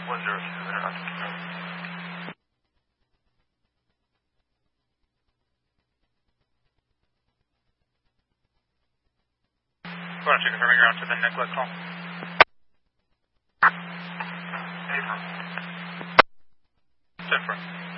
102, interrupt. Why don't you confirm you're on to the Nicollet call? Affirm. Affirm.